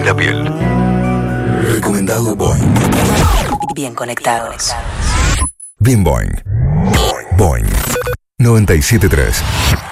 y la piel. Recomendado Boing. Bien conectados. Bien Boing. Boing 97.3.